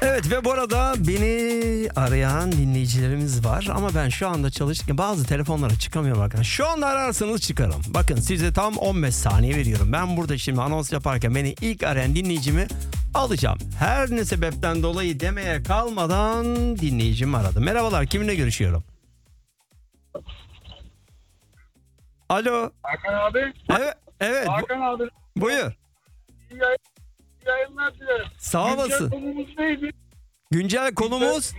Evet ve bu arada beni arayan dinleyicilerimiz var ama ben şu anda çalışırken bazı telefonlara çıkamıyorum arkadaşlar. Şu anda ararsanız çıkarım. Bakın size tam 15 saniye veriyorum. Ben burada şimdi anons yaparken beni ilk arayan dinleyicimi alacağım. Her ne sebepten dolayı demeye kalmadan dinleyicimi aradı. Merhabalar, kiminle görüşüyorum? Alo. Hakan abi. Evet. Hakan abi. Buyur. İyi yayınlar dilerim. Sağ Güncel olasın. konumuz neydi? Güncel konumuz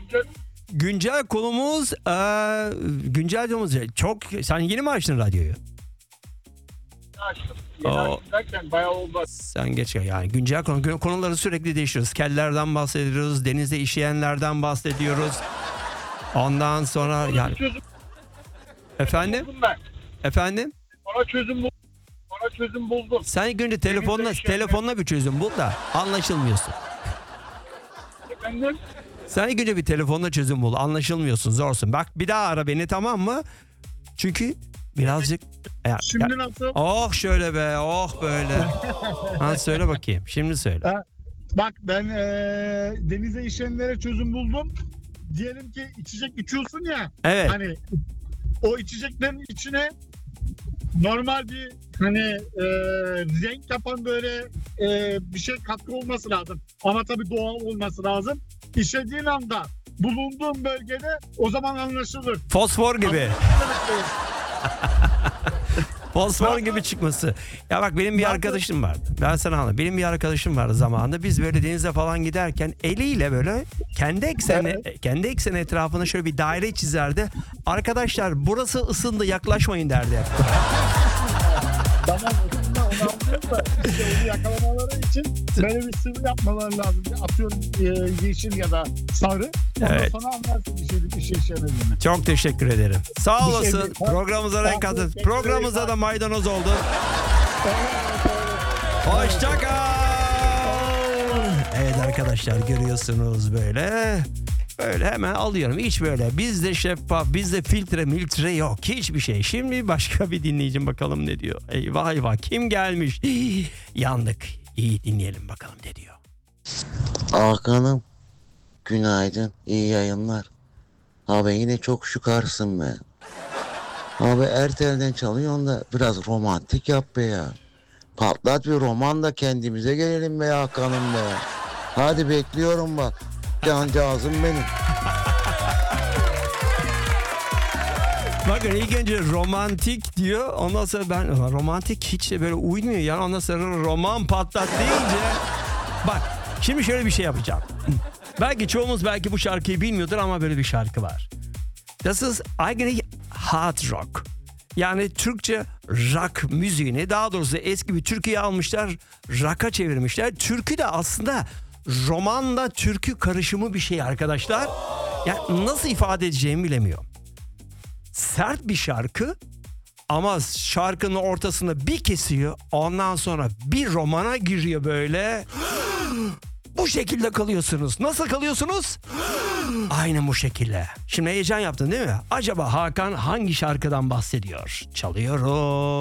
çok. Sen yeni mi açtın radyoyu? Açtım. Yeni Oo. açtım derken bayağı oldu. Sen geç yani güncel konuları sürekli değiştiriyoruz. Kellerden bahsediyoruz, denizde işeyenlerden bahsediyoruz. Ondan sonra yani efendim Buldum ben. efendim Ona çözüm buldum. Ona çözüm buldum. sen ilk önce telefonla bir çözüm bul da anlaşılmıyorsun. Efendim? Sen ilk önce bir telefonla çözüm bul, anlaşılmıyorsun, zorsun. Bak bir daha ara beni, tamam mı? Çünkü birazcık Şimdi nasıl? oh şöyle be, oh böyle. Ha, söyle bakayım, şimdi söyle. Bak ben denize işeyenlere çözüm buldum. Diyelim ki içecek içiyorsun ya. Evet. Hani o içeceklerin içine normal bir hani renk yapan böyle bir şey katkı olması lazım. Ama tabii doğal olması lazım. İşediğin anda bulunduğun bölgede o zaman anlaşılır. Fosfor gibi. Fosfor gibi çıkması. Ya bak benim bir arkadaşım vardı. Ben sana anlatayım. Benim bir arkadaşım vardı zamanında. Biz böyle denize falan giderken eliyle böyle kendi ekseni etrafına şöyle bir daire çizerdi. Arkadaşlar burası ısındı, yaklaşmayın derdi. Tamam, onu anlıyorum da işte onu yakalamaları için böyle bir sıvı yapmaları lazım. Atıyorum yeşil ya da sarı. Ondan Evet. sonra anlarsın bir şey işlemediğini. Çok teşekkür ederim. Sağ Bir şey olasın. değil. Programımıza renk kattın. Programımıza da maydanoz oldun. Hoşça kal. Evet arkadaşlar, görüyorsunuz böyle. Böyle hemen alıyorum. Hiç böyle bizde şeffaf, bizde filtre yok. Hiçbir şey. Şimdi başka bir dinleyicim, bakalım ne diyor. Eyvah eyvah, kim gelmiş? Yandık. İyi dinleyelim bakalım ne diyor. Hakan'ım, günaydın, iyi yayınlar. Abi yine çok şıkarsın be. Abi Ertel'den çalıyorsun da biraz romantik yap be ya. Patlat bir roman da kendimize gelelim be Hakan'ım be. Hadi bekliyorum bak. Cancağızım benim. Bakın ilk önce romantik diyor. Ondan sonra ben romantik hiç de böyle uymuyor. Yani ondan sonra roman patlat deyince bak şimdi şöyle bir şey yapacağım. Belki çoğumuz bu şarkıyı bilmiyordur ama böyle bir şarkı var. This is eigentlich hard rock. Yani Türkçe rock müziğini, daha doğrusu eski bir türküyü almışlar, rock'a çevirmişler. Türkü de aslında romanla türkü karışımı bir şey arkadaşlar. Yani nasıl ifade edeceğimi bilemiyorum. Sert bir şarkı ama şarkının ortasında bir kesiyor, ondan sonra bir romana giriyor böyle. Bu şekilde kalıyorsunuz. Nasıl kalıyorsunuz? Aynen bu şekilde. Şimdi heyecan yaptın değil mi? Acaba Hakan hangi şarkıdan bahsediyor? Çalıyorum.